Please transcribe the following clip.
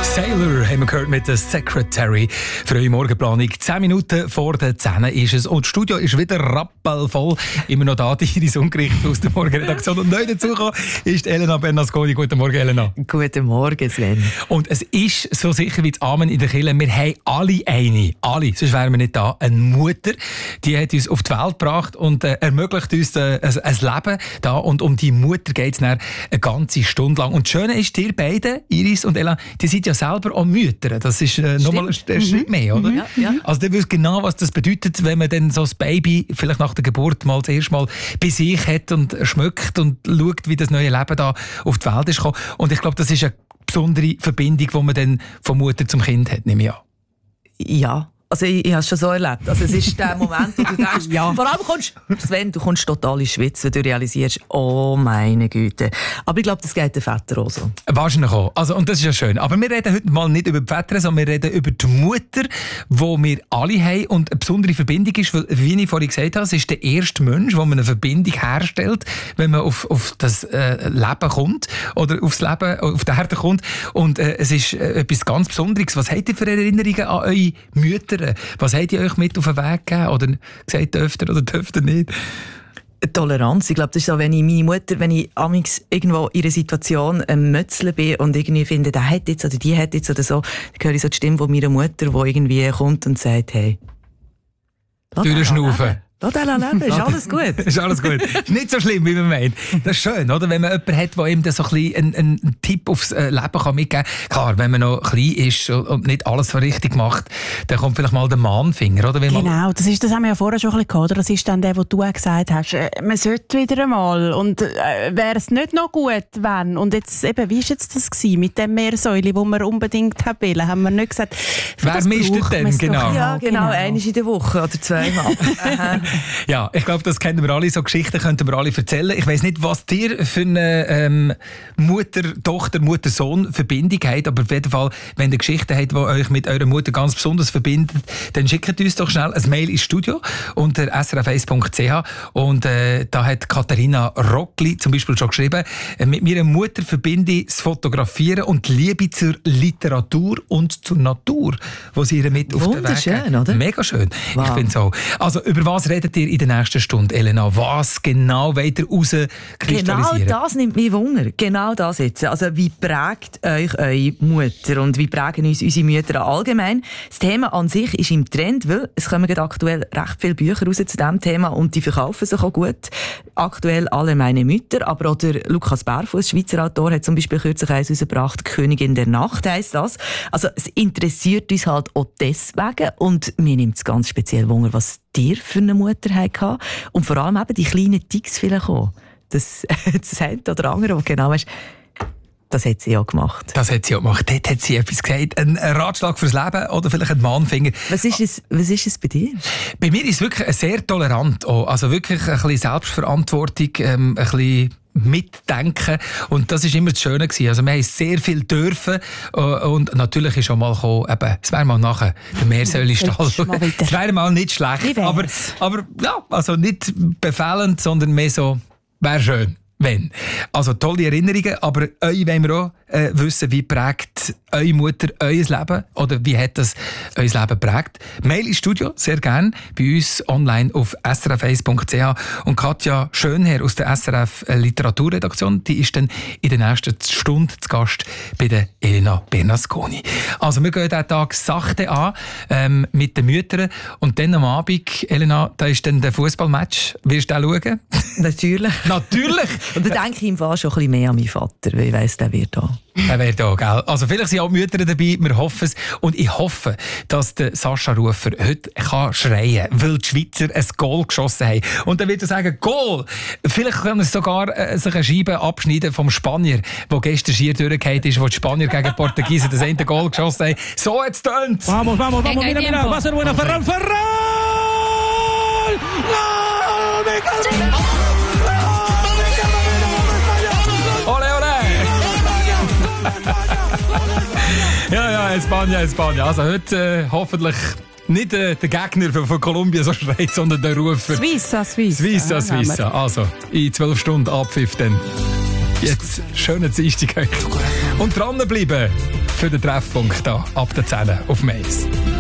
Sailor haben wir gehört mit der Secretary. Für eure Morgenplanung. 10 Minuten vor der 10 ist es. Und das Studio ist wieder rappelvoll. Immer noch da, die Iris Ungericht aus der Morgenredaktion. Und neu dazugekommen ist Elena Bernasconi. Guten Morgen, Elena. Guten Morgen, Sven. Und es ist so sicher wie das Amen in der Kirche. Wir haben alle eine. Alle, sonst wären wir nicht da. Eine Mutter, die hat uns auf die Welt gebracht und ermöglicht uns ein Leben da. Und um die Mutter geht es dann eine ganze Stunde lang. Und das Schöne ist, ihr beide, Iris und Elena, die sind ja selber auch Mütter. Das ist nochmal ein Schritt mehr, oder? Ja. Also du weißt genau, was das bedeutet, wenn man dann so das Baby vielleicht nach der Geburt mal das erste Mal bei sich hat und schmeckt und schaut, wie das neue Leben da auf die Welt ist gekommen. Und ich glaube, das ist eine besondere Verbindung, die man dann von Mutter zum Kind hat, nehme ich an. Ja. Also ich habe es schon so erlebt. Also es ist der Moment, wo du denkst, vor allem Sven, du kommst total in Schweiz, wenn du realisierst, oh meine Güte. Aber ich glaube, das geht den Vätern auch so. Wahrscheinlich auch. Also, und das ist ja schön. Aber wir reden heute mal nicht über die Väter, sondern wir reden über die Mutter, die wir alle haben und eine besondere Verbindung ist, weil, wie ich vorhin gesagt habe, es ist der erste Mensch, wo man eine Verbindung herstellt, wenn man auf das Leben kommt oder aufs Leben, auf die Erde kommt. Und es ist etwas ganz Besonderes. Was habt ihr für Erinnerungen an eure Mütter? Was habt ihr euch mit auf den Weg gegeben? Oder gesagt, dürft ihr oder dürft ihr nicht? Toleranz. Ich glaube, das ist so, wenn ich meine Mutter, wenn ich amigs irgendwo in einer Situation Mötzle bin und irgendwie finde, der hat jetzt oder die hat jetzt oder so, dann höre ich so die Stimme von meiner Mutter, die irgendwie kommt und sagt, hey, durchschnaufen. Lass den leben, ist alles gut. Ist alles gut. Ist nicht so schlimm, wie man meint. Das ist schön, oder? Wenn man jemanden hat, der ihm so ein bisschen einen Tipp aufs Leben mitgeben kann. Klar, wenn man noch klein ist und nicht alles so richtig macht, dann kommt vielleicht mal der Mahnfinger, oder? Genau, das haben wir ja vorher schon ein bisschen gehabt, oder? Das ist dann der, wo du auch gesagt hast, man sollte wieder einmal. Und wäre es nicht noch gut, wenn? Und jetzt eben, wie war jetzt das gewesen mit dem Meersäule, wo wir unbedingt haben wollen? Haben wir nicht gesagt, wer mischt denn? Genau. Ja, genau. Einmal in der Woche oder zweimal. Ja, ich glaube, das kennen wir alle. So Geschichten könnten wir alle erzählen. Ich weiss nicht, was dir für eine Mutter-Tochter, Mutter-Sohn-Verbindung habt, aber auf jeden Fall, wenn ihr Geschichten habt, die euch mit eurer Mutter ganz besonders verbindet, dann schickt uns doch schnell ein Mail ins Studio unter srf1.ch und da hat Katharina Rockli zum Beispiel schon geschrieben, mit meiner Mutter verbinde ich das Fotografieren und die Liebe zur Literatur und zur Natur, die sie ihr mit auf den Weg Wunderschön, oder? Mega schön. Wow. Ich finde es auch. Also, über was redet ihr in der nächsten Stunde, Elena? Was genau wollt ihr rauskristallisieren? Genau das nimmt mich Wunder. Genau das jetzt. Also, wie prägt euch eure Mutter und wie prägen uns unsere Mütter allgemein? Das Thema an sich ist im Trend, weil es kommen gerade aktuell recht viele Bücher raus zu diesem Thema und die verkaufen sich auch gut. Aktuell alle meine Mütter, aber auch der Lukas Barfuß, Schweizer Autor, hat zum Beispiel kürzlich eins rausgebracht, «Königin der Nacht» heisst das. Also, es interessiert uns halt auch deswegen und mir nimmt es ganz speziell Wunder, was dir für eine Mutter hatte und vor allem eben die kleinen Ticks vielleicht auch. Das eine oder andere, wo genau weißt, das hat sie ja gemacht. Das hat sie auch gemacht. Dort hat sie etwas gesagt. Ein Ratschlag fürs Leben oder vielleicht ein Mahnfinger. Was ist es bei dir? Bei mir ist es wirklich sehr tolerant. Auch. Also wirklich ein bisschen Selbstverantwortung, ein bisschen mitdenken. Und das war immer das Schöne gewesen. Also wir haben sehr viel dürfen und natürlich ist auch mal gekommen, eben, es wäre mal nachher der Meersäulestall. Es wäre mal nicht schlecht. Aber ja, also nicht befehlend, sondern mehr so, wäre schön. Wenn. Also tolle Erinnerungen, aber euch wollen wir auch wissen, wie prägt eure Mutter euer Leben oder wie hat das euer Leben geprägt. Mail ins Studio, sehr gerne, bei uns online auf srf1.ch und Katja Schönherr aus der SRF Literaturredaktion, die ist dann in der nächsten Stunde zu Gast bei der Elena Bernasconi. Also wir gehen diesen Tag sachte an mit den Müttern und dann am Abend, Elena, da ist dann der Fußballmatch. Wirst du auch schauen? Natürlich. Natürlich! Und da denke ich im Fall schon ein bisschen mehr an meinen Vater, weil ich weiss, der wird da. Er wäre da, gell? Also vielleicht sind auch Mütter dabei, wir hoffen es. Und ich hoffe, dass der Sascha Rufer heute kann schreien kann, weil die Schweizer ein Goal geschossen haben. Und dann wird er sagen, Goal! Vielleicht kann er sogar sich eine Scheibe abschneiden vom Spanier, der gestern schier durchgefallen ist, wo die Spanier gegen Portugiesen das eine Goal geschossen haben. So, jetzt tönt's! Vamos, mira, va a ser buena, Ferran! Ole, ole! Ja, Espanja. Also heute hoffentlich nicht der Gegner von Kolumbien so schreit, sondern der Rufer. Suisse. Suisse. Also in 12 Stunden Abpfiff dann. Jetzt schönen Dienstag euch. Und dranbleiben. für den Treffpunkt hier ab der 10 auf Mais.